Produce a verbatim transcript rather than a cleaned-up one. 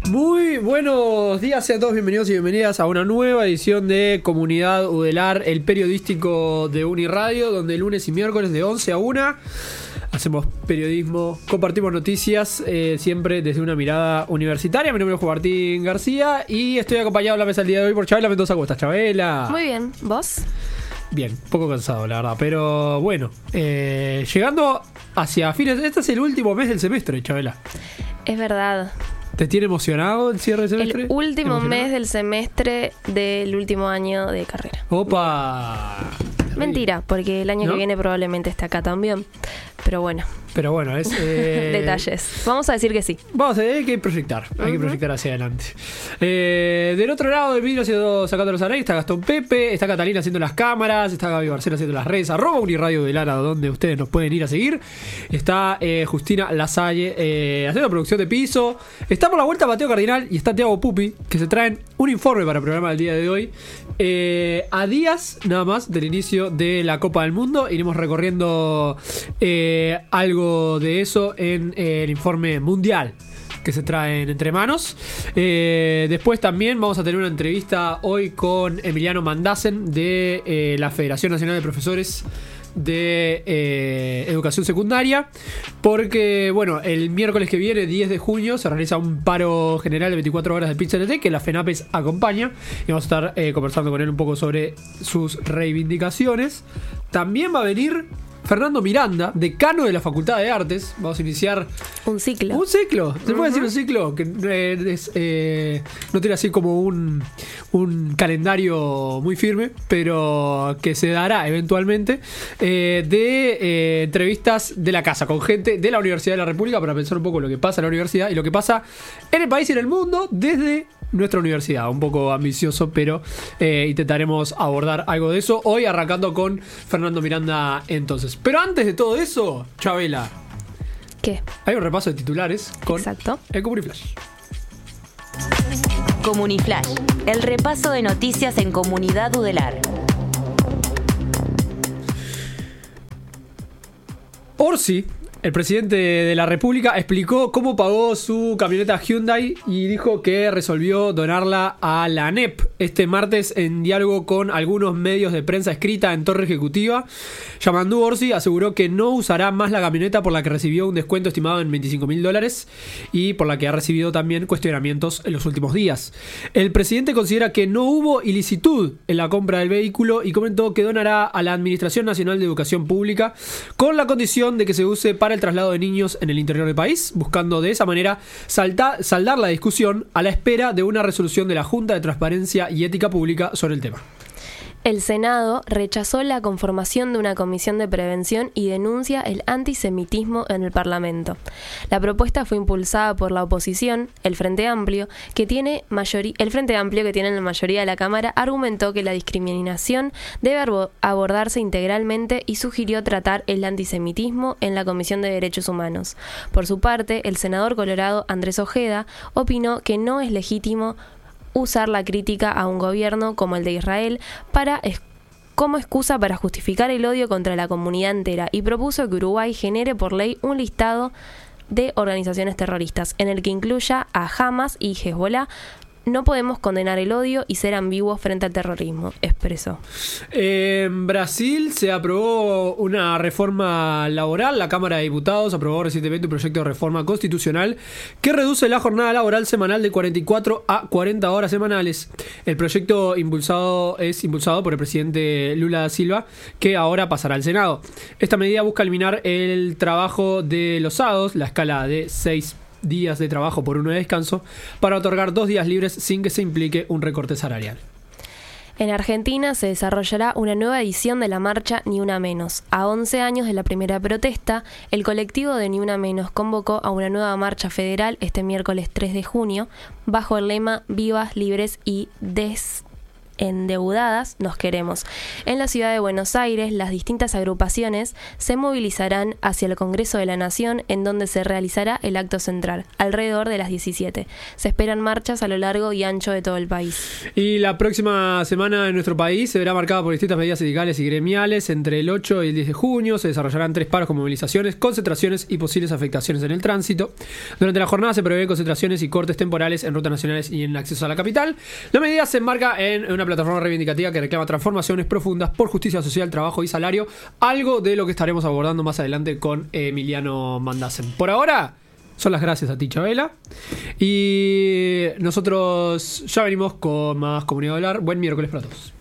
Muy buenos días, sean todos bienvenidos y bienvenidas a una nueva edición de Comunidad Udelar, el periodístico de Uniradio, donde lunes y miércoles de once a una hacemos periodismo, compartimos noticias, eh, siempre desde una mirada universitaria. Mi nombre es Juan Martín García y estoy acompañado en la mesa el día de hoy por Chabela Mendoza. ¿Cómo estás, Chabela? Muy bien, ¿vos? Bien, un poco cansado, la verdad, pero bueno, eh, llegando hacia fines, este es el último mes del semestre, Chabela. Es verdad. ¿Te tiene emocionado el cierre del semestre? El último mes del semestre del último año de carrera. ¡Opa! Mentira, porque el año ¿No? que viene probablemente esté acá también. Pero bueno. Pero bueno, es... Eh... Detalles. Vamos a decir que sí. Vamos, hay que proyectar. Hay uh-huh. que proyectar hacia adelante. Eh, del otro lado del vidrio, haciendo, sacando los anéis, está Gastón Pepe, está Catalina haciendo las cámaras, está Gaby Barcelo haciendo las redes, arroba Uniradio de Lara, donde ustedes nos pueden ir a seguir. Está eh, Justina Lasalle eh, haciendo producción de piso. Está por la vuelta Mateo Cardinal y está Tiago Pupi, que se traen un informe para el programa del día de hoy. Eh, a días nada más del inicio de la Copa del Mundo, iremos recorriendo eh, algo de eso en eh, el informe mundial que se traen entre manos. Eh, después también vamos a tener una entrevista hoy con Emiliano Mandasen de eh, la Federación Nacional de Profesores de eh, Educación Secundaria, porque bueno, el miércoles que viene, diez de junio, se realiza un paro general de veinticuatro horas del P I T C N T que la FENAPES acompaña y vamos a estar eh, conversando con él un poco sobre sus reivindicaciones. También va a venir Fernando Miranda, decano de la Facultad de Artes. Vamos a iniciar un ciclo. Un ciclo, ¿se uh-huh. puede decir un ciclo? Que eh, es, eh, no tiene así como un, un calendario muy firme, pero que se dará eventualmente, eh, de eh, entrevistas de la casa, con gente de la Universidad de la República, para pensar un poco lo que pasa en la universidad y lo que pasa en el país y en el mundo desde nuestra universidad. Un poco ambicioso, pero eh, intentaremos abordar algo de eso hoy, arrancando con Fernando Miranda entonces. Pero antes de todo eso, Chabela, ¿qué? Hay un repaso de titulares con Exacto. el Comuniflash. Comuniflash, el repaso de noticias en Comunidad Udelar. Orsi, el presidente de la República, explicó cómo pagó su camioneta Hyundai y dijo que resolvió donarla a la ANEP este martes en diálogo con algunos medios de prensa escrita en Torre Ejecutiva. Yamandu Orsi aseguró que no usará más la camioneta, por la que recibió un descuento estimado en veinticinco mil dólares y por la que ha recibido también cuestionamientos en los últimos días. El presidente considera que no hubo ilicitud en la compra del vehículo y comentó que donará a la Administración Nacional de Educación Pública con la condición de que se use para el traslado de niños en el interior del país, buscando de esa manera salta, saldar la discusión a la espera de una resolución de la Junta de Transparencia y Ética Pública sobre el tema. El Senado rechazó la conformación de una comisión de prevención y denuncia el antisemitismo en el Parlamento. La propuesta fue impulsada por la oposición. El Frente Amplio, que tiene mayoría, el Frente Amplio, que tiene la mayoría de la Cámara, argumentó que la discriminación debe abordarse integralmente y sugirió tratar el antisemitismo en la Comisión de Derechos Humanos. Por su parte, el senador colorado Andrés Ojeda opinó que no es legítimo usar la crítica a un gobierno como el de Israel para como excusa para justificar el odio contra la comunidad entera y propuso que Uruguay genere por ley un listado de organizaciones terroristas en el que incluya a Hamas y Hezbollah. No podemos condenar el odio y ser ambiguos frente al terrorismo, expresó. En Brasil se aprobó una reforma laboral. La Cámara de Diputados aprobó recientemente un proyecto de reforma constitucional que reduce la jornada laboral semanal de cuarenta y cuatro a cuarenta horas semanales. El proyecto impulsado es impulsado por el presidente Lula da Silva, que ahora pasará al Senado. Esta medida busca eliminar el trabajo de los sábados, la escala de seis días de trabajo por uno de descanso, para otorgar dos días libres sin que se implique un recorte salarial. En Argentina se desarrollará una nueva edición de la marcha Ni Una Menos. A once años de la primera protesta, el colectivo de Ni Una Menos convocó a una nueva marcha federal este miércoles tres de junio, bajo el lema Vivas, Libres y Des... endeudadas nos queremos. En la ciudad de Buenos Aires, las distintas agrupaciones se movilizarán hacia el Congreso de la Nación, en donde se realizará el acto central, alrededor de las diecisiete. Se esperan marchas a lo largo y ancho de todo el país. Y la próxima semana en nuestro país se verá marcada por distintas medidas sindicales y gremiales. Entre el ocho y el diez de junio se desarrollarán tres paros con movilizaciones, concentraciones y posibles afectaciones en el tránsito. Durante la jornada se prevén concentraciones y cortes temporales en rutas nacionales y en acceso a la capital. La medida se enmarca en una plataforma reivindicativa que reclama transformaciones profundas por justicia social, trabajo y salario, algo de lo que estaremos abordando más adelante con Emiliano Mandasen. Por ahora, son las gracias a ti, Chabela. Y nosotros ya venimos con más Comunidad Hablar. Buen miércoles para todos.